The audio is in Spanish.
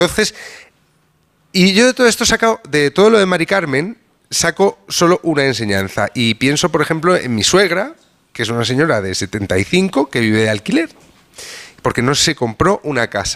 Entonces, y yo de todo esto de todo lo de Mari Carmen, saco solo una enseñanza. Y pienso, por ejemplo, en mi suegra, que es una señora de 75 que vive de alquiler, porque no se compró una casa.